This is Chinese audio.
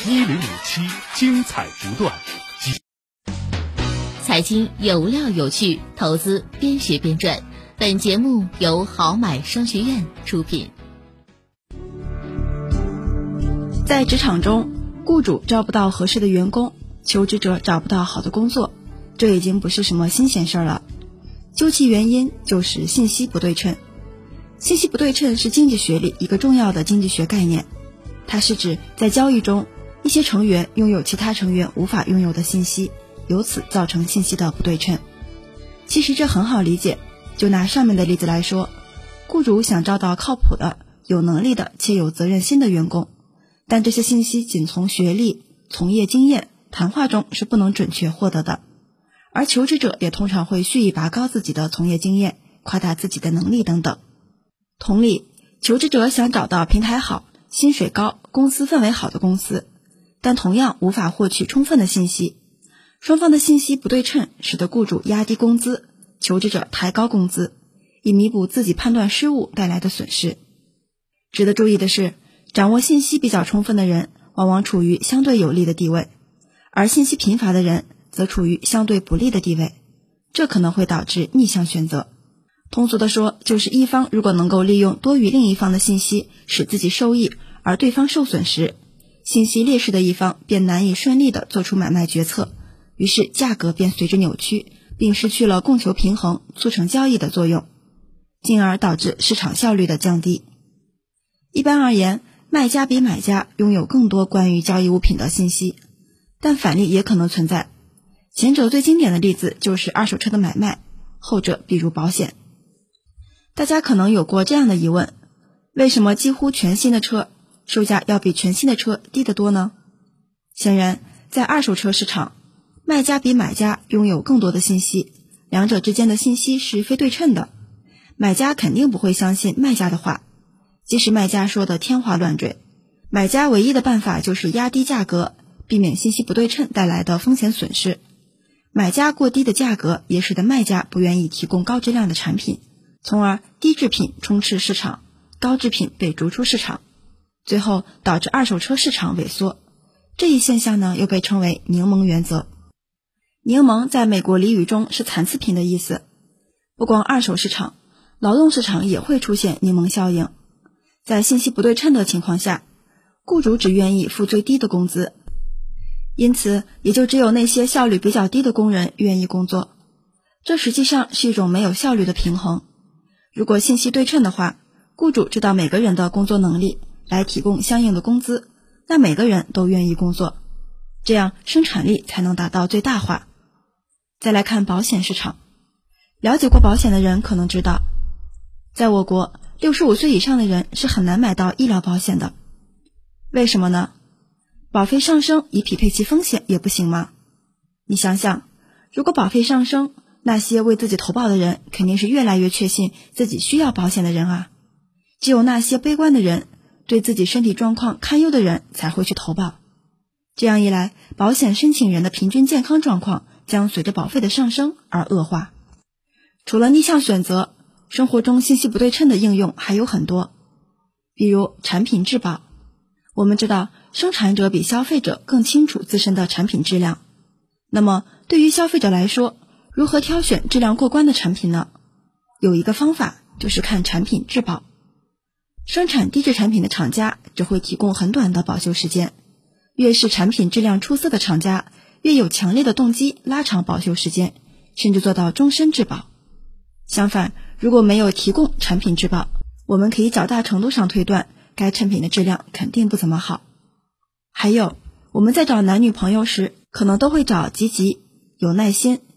1057，精彩不断。 财经有料有趣，投资边学边赚。本节目由好买商学院出品。 在职场中，雇主招不到合适的员工，求职者找不到好的工作，这已经不是什么新鲜事了。究其原因，就是信息不对称。信息不对称是经济学里一个重要的经济学概念，它是指在交易中，一些成员拥有其他成员无法拥有的信息，由此造成信息的不对称。其实这很好理解，就拿上面的例子来说，雇主想招到靠谱的、有能力的且有责任心的员工，但这些信息仅从学历、从业经验、谈话中是不能准确获得的，而求职者也通常会蓄意拔高自己的从业经验，夸大自己的能力等等。同理，求职者想找到平台好、薪水高、公司氛围好的公司，但同样无法获取充分的信息。双方的信息不对称，使得雇主压低工资，求职者抬高工资，以弥补自己判断失误带来的损失。值得注意的是，掌握信息比较充分的人往往处于相对有利的地位，而信息贫乏的人则处于相对不利的地位，这可能会导致逆向选择。通俗的说，就是一方如果能够利用多于另一方的信息使自己受益，而对方受损时，信息劣势的一方便难以顺利地做出买卖决策，于是价格便随之扭曲，并失去了供求平衡、促成交易的作用，进而导致市场效率的降低。一般而言，卖家比买家拥有更多关于交易物品的信息，但反例也可能存在。前者最经典的例子就是二手车的买卖，后者比如保险。大家可能有过这样的疑问，为什么几乎全新的车售价要比全新的车低得多呢？显然，在二手车市场，卖家比买家拥有更多的信息，两者之间的信息是非对称的。买家肯定不会相信卖家的话，即使卖家说的天花乱坠，买家唯一的办法就是压低价格，避免信息不对称带来的风险损失。买家过低的价格也使得卖家不愿意提供高质量的产品，从而低质品充斥市场，高质品被逐出市场，最后导致二手车市场萎缩。这一现象呢，又被称为柠檬原则。柠檬在美国俚语中是残次品的意思。不光二手市场，劳动市场也会出现柠檬效应。在信息不对称的情况下，雇主只愿意付最低的工资，因此也就只有那些效率比较低的工人愿意工作。这实际上是一种没有效率的平衡。如果信息对称的话，雇主知道每个人的工作能力，来提供相应的工资，那每个人都愿意工作，这样生产力才能达到最大化。再来看保险市场，了解过保险的人可能知道，在我国65岁以上的人是很难买到医疗保险的。为什么呢？保费上升以匹配其风险也不行吗？你想想，如果保费上升，那些为自己投保的人肯定是越来越确信自己需要保险的人啊。只有那些悲观的人，对自己身体状况堪忧的人才会去投保。这样一来，保险申请人的平均健康状况将随着保费的上升而恶化。除了逆向选择，生活中信息不对称的应用还有很多，比如产品质保。我们知道，生产者比消费者更清楚自身的产品质量。那么，对于消费者来说，如何挑选质量过关的产品呢？有一个方法，就是看产品质保。生产低质产品的厂家只会提供很短的保修时间，越是产品质量出色的厂家，越有强烈的动机拉长保修时间，甚至做到终身质保。相反，如果没有提供产品质保，我们可以较大程度上推断该产品的质量肯定不怎么好。还有，我们在找男女朋友时，可能都会找积极、有耐心、